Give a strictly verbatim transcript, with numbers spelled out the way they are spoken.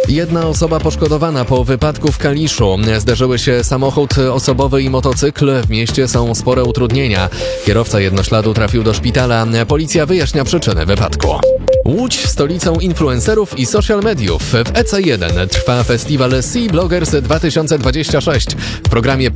Jedna osoba poszkodowana po wypadku w Kaliszu. Zderzyły się samochód osobowy i motocykl. W mieście są spore utrudnienia. Kierowca jednośladu trafił do szpitala. Policja wyjaśnia przyczyny wypadku. Łódź stolicą influencerów i social mediów. W E C jeden trwa festiwal Sea Bloggers dwa tysiące dwudziesty szósty. W programie